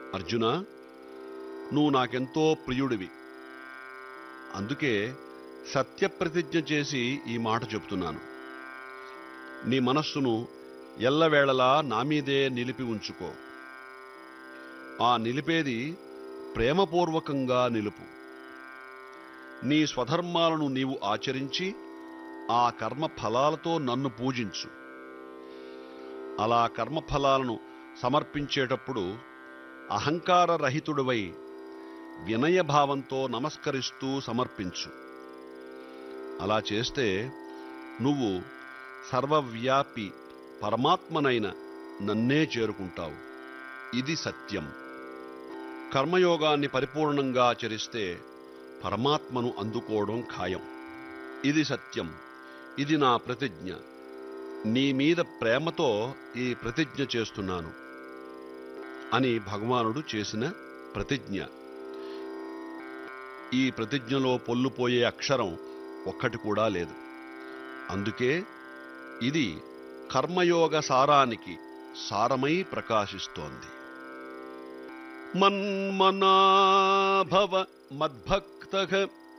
అర్జున, నువ్వు నాకెంతో ప్రియుడివి. అందుకే సత్యప్రతిజ్ఞ చేసి ఈ మాట చెబుతున్నాను. నీ మనస్సును ఎల్లవేళలా నా మీదే నిలిపి ఉంచుకో. ఆ నిలిపేది ప్రేమపూర్వకంగా నిలుపు. నీ స్వధర్మాలను నీవు ఆచరించి ఆ కర్మఫలాలతో నన్ను పూజించు. అలా కర్మఫలాలను సమర్పించేటప్పుడు అహంకారరహితుడివై వినయభావంతో నమస్కరిస్తూ సమర్పించు. అలా చేస్తే నువ్వు సర్వవ్యాపి పరమాత్మనైన నన్నే చేరుకుంటావు. ఇది సత్యం. కర్మయోగాన్ని పరిపూర్ణంగా ఆచరిస్తే పరమాత్మను అందుకోవడం ఖాయం. ఇది సత్యం. ఇది నా ప్రతిజ్ఞ. నీ మీద ప్రేమతో ఈ ప్రతిజ్ఞ చేస్తున్నాను అని భగవానుడు చేసిన ప్రతిజ్ఞ. ఈ ప్రతిజ్ఞలో పొల్లుపోయే అక్షరం ఒక్కటి కూడా లేదు. అందుకే ఇది కర్మయోగ సారానికి సారమై ప్రకాశిస్తోంది. మన్మనాభవ మద్భక్తః